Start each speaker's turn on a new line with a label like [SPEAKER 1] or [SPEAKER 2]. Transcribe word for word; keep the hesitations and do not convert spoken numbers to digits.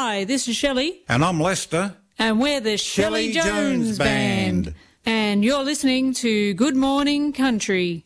[SPEAKER 1] Hi, this is Shelley.
[SPEAKER 2] And I'm Lester.
[SPEAKER 1] And we're the Shelley,
[SPEAKER 2] Shelley
[SPEAKER 1] Jones,
[SPEAKER 2] Jones
[SPEAKER 1] Band.
[SPEAKER 2] Band.
[SPEAKER 1] And you're listening to Good Morning Country.